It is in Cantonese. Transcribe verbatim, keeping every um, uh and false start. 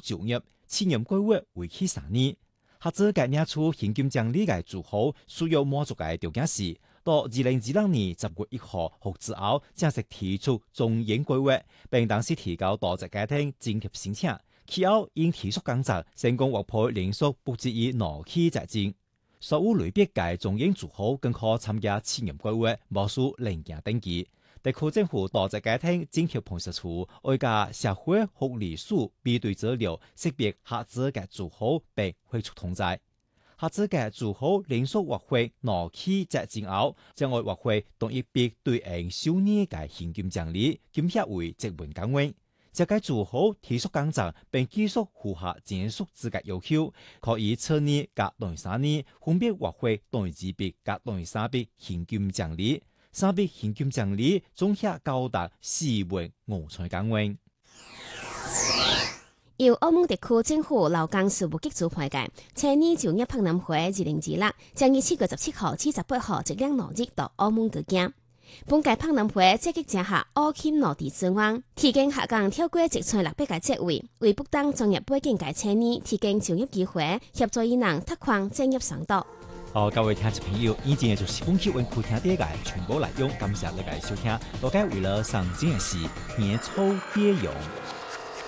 就业，企业规划为期三年。学者介领出现金奖励嘅做好需要满足嘅條件是，到二零二六年十月一號或之後正式提出中型規劃，並同時提交多隻家庭津貼申請。其後因提速工作成功獲配連續不至於兩期債金。所有類別嘅中型做好更可參加企業規劃，無需另行登記。特區政府多隻家庭津貼辦事處外加社會福利署比對資料，識別合資嘅做好並匯出通知。合資嘅做好連續獲配兩期債金後，將會獲配同一筆對應收入嘅現金獎勵，金額為直文講話。這個做好提速工作並繼續符合減速資格要求，可以次年甲等於三年分別獲配等於二筆甲等於三筆現金獎勵。三筆現金獎勵總額高達四萬五千港元。 由澳門特區政府勞工事務局主辦嘅青年就業博覽會二零二六，將於七月十七號至十八號一連兩日到澳門舉行。本屆博覽會積極整合澳衢兩地資源，提供下崗跳過一千六百個職位，為不當專業背景嘅青年提供就業機會，協助伊人拓寬專業深度。 好，各位聽眾朋友，以前就是本期溫酷聽啲嘅全部內容，感謝你嘅收聽。大家為了上節目時，年初別用。